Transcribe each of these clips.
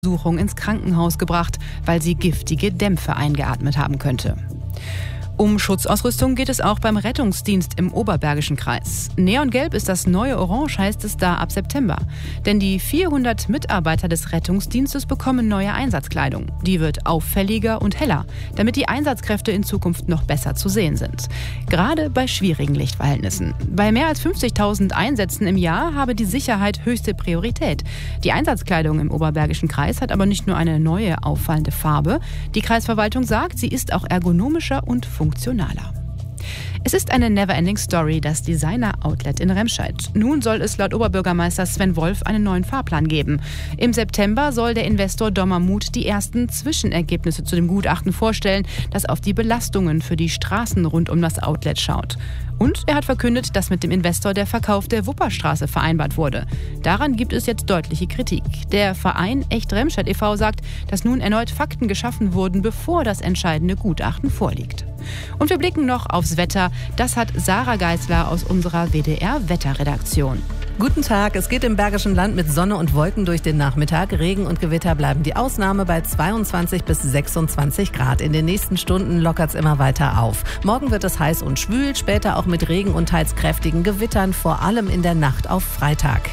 Untersuchung ins Krankenhaus gebracht, weil sie giftige Dämpfe eingeatmet haben könnte. Um Schutzausrüstung geht es auch beim Rettungsdienst im Oberbergischen Kreis. Neongelb ist das neue Orange, heißt es da ab September. Denn die 400 Mitarbeiter des Rettungsdienstes bekommen neue Einsatzkleidung. Die wird auffälliger und heller, damit die Einsatzkräfte in Zukunft noch besser zu sehen sind. Gerade bei schwierigen Lichtverhältnissen. Bei mehr als 50.000 Einsätzen im Jahr habe die Sicherheit höchste Priorität. Die Einsatzkleidung im Oberbergischen Kreis hat aber nicht nur eine neue, auffallende Farbe. Die Kreisverwaltung sagt, sie ist auch ergonomischer und funktionaler. Es ist eine never-ending Story, das Designer-Outlet in Remscheid. Nun soll es laut Oberbürgermeister Sven Wolf einen neuen Fahrplan geben. Im September soll der Investor Dommermuth die ersten Zwischenergebnisse zu dem Gutachten vorstellen, das auf die Belastungen für die Straßen rund um das Outlet schaut. Und er hat verkündet, dass mit dem Investor der Verkauf der Wupperstraße vereinbart wurde. Daran gibt es jetzt deutliche Kritik. Der Verein Echt Remscheid e.V. sagt, dass nun erneut Fakten geschaffen wurden, bevor das entscheidende Gutachten vorliegt. Und wir blicken noch aufs Wetter. Das hat Sarah Geisler aus unserer WDR-Wetterredaktion. Guten Tag, es geht im Bergischen Land mit Sonne und Wolken durch den Nachmittag. Regen und Gewitter bleiben die Ausnahme bei 22 bis 26 Grad. In den nächsten Stunden lockert es immer weiter auf. Morgen wird es heiß und schwül, später auch mit Regen und teils kräftigen Gewittern, vor allem in der Nacht auf Freitag.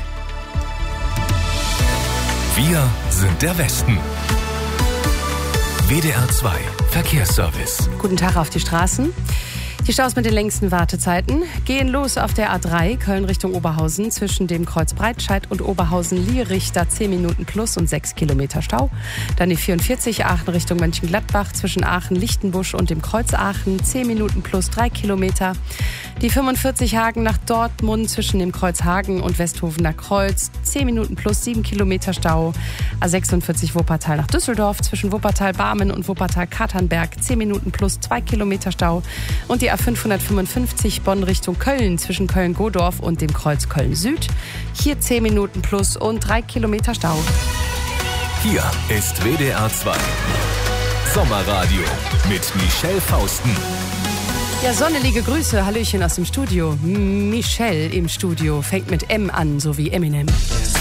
Wir sind der Westen. WDR 2 Verkehrsservice. Guten Tag auf die Straßen. Die Staus mit den längsten Wartezeiten gehen los auf der A3 Köln Richtung Oberhausen zwischen dem Kreuz Breitscheid und Oberhausen-Lierichter 10 Minuten plus und 6 Kilometer Stau. Dann die 44 Aachen Richtung Mönchengladbach zwischen Aachen-Lichtenbusch und dem Kreuz Aachen 10 Minuten plus 3 Kilometer. Die 45 Hagen nach Dortmund zwischen dem Kreuz Hagen und Westhofener Kreuz 10 Minuten plus 7 Kilometer Stau. A46 Wuppertal nach Düsseldorf zwischen Wuppertal-Barmen und Wuppertal-Katernberg 10 Minuten plus 2 Kilometer Stau. Und die A555 Bonn Richtung Köln zwischen Köln-Godorf und dem Kreuz Köln-Süd. Hier 10 Minuten plus und 3 Kilometer Stau. Hier ist WDR 2 Sommerradio mit Michelle Fausten. Ja, sonnelige Grüße, Hallöchen aus dem Studio. Michelle im Studio fängt mit M an, so wie Eminem.